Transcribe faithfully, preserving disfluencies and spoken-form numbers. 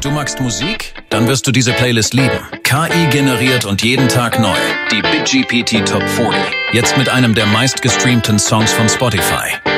Du magst Musik? Dann wirst du diese Playlist lieben. K I generiert und jeden Tag neu. Die BitGPT Top vierzig. Jetzt mit einem der meistgestreamten Songs von Spotify.